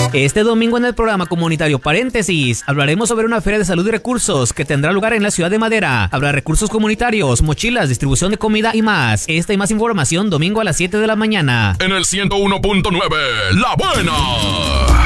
Este domingo en el programa comunitario Paréntesis hablaremos sobre una feria de salud y recursos que tendrá lugar en la ciudad de Madera. Habrá recursos comunitarios, mochilas, distribución de comida y más. Esta y más información domingo a las 7 de la mañana. En el 101.9, La Buena.